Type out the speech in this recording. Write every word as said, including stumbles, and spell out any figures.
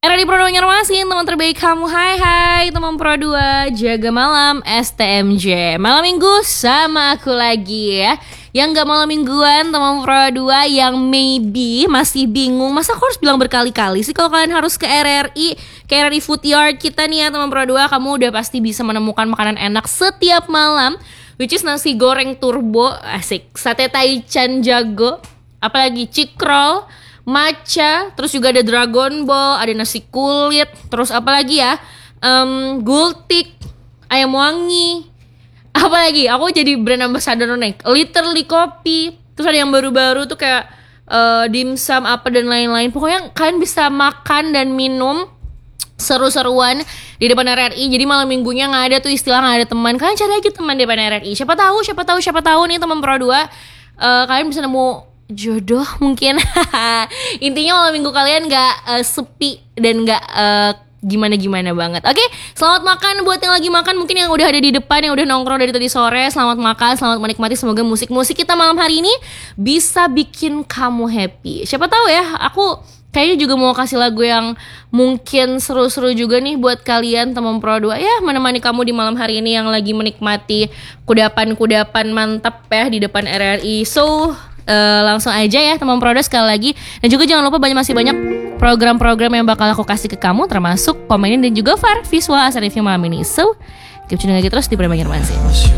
Era di Pro dua Banjarmasin, teman terbaik kamu. Hai hai teman Pro dua, jaga malam S T M J. Malam minggu sama aku lagi ya. Yang gak malam mingguan teman Pro dua yang maybe masih bingung, masa aku harus bilang berkali-kali sih kalau kalian harus ke R R I, ke R R I Food Yard kita nih ya teman Pro dua. Kamu udah pasti bisa menemukan makanan enak setiap malam, which is nasi goreng turbo, asik, sate taichan jago, apalagi cikrol, matcha, terus juga ada Dragon Ball, ada nasi kulit, terus apa lagi ya, um, gultik, ayam wangi, apa lagi? Aku jadi brand ambassador nih, literally kopi, terus ada yang baru-baru tuh kayak uh, dimsum apa dan lain-lain. Pokoknya kalian bisa makan dan minum seru-seruan di depan R R I. Jadi malam minggunya nggak ada tuh istilah nggak ada teman. Kalian cari aja teman di depan R R I. Siapa tahu, siapa tahu, siapa tahu nih teman Pro dua, uh, kalian bisa nemu jodoh mungkin. Intinya malam minggu kalian gak uh, sepi dan gak uh, gimana-gimana banget. Oke, selamat makan buat yang lagi makan, mungkin yang udah ada di depan, yang udah nongkrong dari tadi sore. Selamat makan, selamat menikmati. Semoga musik-musik kita malam hari ini bisa bikin kamu happy. Siapa tahu ya, aku kayaknya juga mau kasih lagu yang mungkin seru-seru juga nih buat kalian teman Pro dua ya, menemani kamu di malam hari ini yang lagi menikmati kudapan-kudapan mantap ya di depan R R I. So Uh, langsung aja ya teman Pro dua sekali lagi. Dan juga jangan lupa banyak masih banyak program-program yang bakal aku kasih ke kamu, termasuk komenin dan juga V A R visual asal review malam ini. So keep tuning lagi terus di Pro dua Banjarmasin.